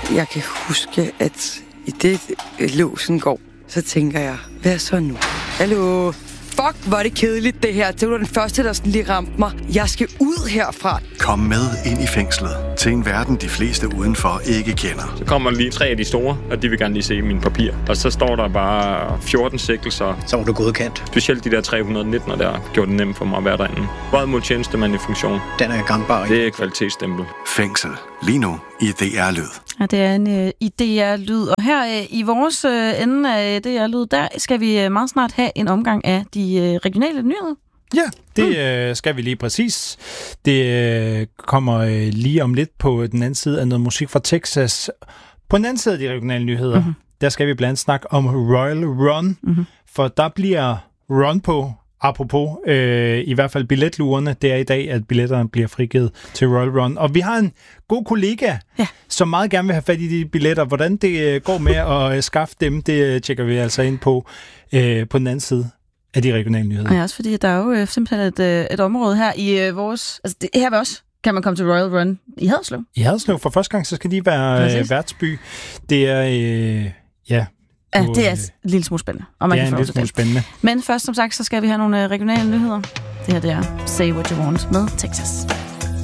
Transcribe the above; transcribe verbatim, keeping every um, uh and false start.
Jeg kan huske, at i det låsen går, så tænker jeg, hvad så nu? Hallo? Fuck, hvor er det kedeligt det her. Det var den første, der sådan lige ramte mig. Jeg skal ud herfra. Kom med ind i fængslet til en verden, de fleste udenfor ikke kender. Så kommer lige tre af de store, og de vil gerne lige se mine papirer. Og så står der bare fjorten sigtelser. Så var du godkendt. Specielt de der tre hundrede nitten, der gjorde det nemt for mig at være derinde. Vold mod tjenestemand i funktion. Den er gangbar. Det er kvalitetsstempel. Fængsel. Lige nu i D R-lyd. Ja, det er en øh, I D R-lyd. Og her øh, i vores øh, ende af D R-lyd, der skal vi øh, meget snart have en omgang af de øh, regionale nyheder. Ja, det øh, skal vi lige præcis. Det øh, kommer øh, lige om lidt på den anden side af noget musik fra Texas. På den anden side af de regionale nyheder, mm-hmm. der skal vi blandt andet snakke om Royal Run, mm-hmm. for der bliver run på. Apropos, øh, i hvert fald billetlurerne, det er i dag, at billetterne bliver frigivet til Royal Run. Og vi har en god kollega, ja. som meget gerne vil have fat i de billetter. Hvordan det går med at skaffe dem, det tjekker vi altså ind på øh, på den anden side af de regionale nyheder. Ja, også fordi der er jo simpelthen et, et område her i øh, vores... Altså det, her vil også kan man komme til Royal Run i Haderslev. I Haderslev. For første gang, så skal de være øh, værtsby. Det er... Øh, ja... Ja, det er en lille smule spændende. Og man det er kan en lille smule spændende. Men først, som sagt, så skal vi have nogle regionale nyheder. Det her, det er Say What You Want med Texas.